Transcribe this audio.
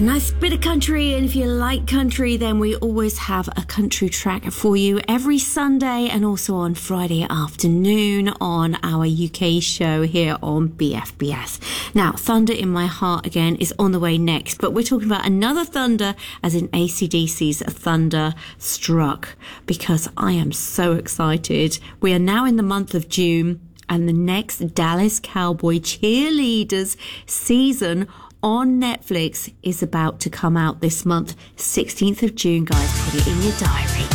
A nice bit of country, and if you like country, then we always have a country track for you every Sunday and also on Friday afternoon on our UK show here on BFBS. Now, Thunder in My Heart again is on the way next, but we're talking about another thunder, as in AC/DC's Thunderstruck, because I am so excited. We are now in the month of June, and the next Dallas Cowboy Cheerleaders season on Netflix is about to come out this month, 16th of June, guys. Put it in your diary.